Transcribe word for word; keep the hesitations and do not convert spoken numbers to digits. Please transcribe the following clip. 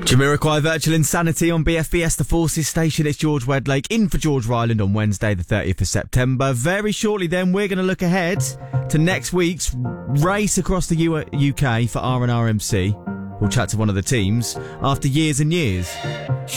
Jamiroquai Virtual Insanity on B F B S The Forces station. It's George Wedlake in for George Ryland on Wednesday the thirtieth of September. Very shortly then we're going to look ahead to next week's race across the U- UK for R and R M C. We'll chat to one of the teams after years and years.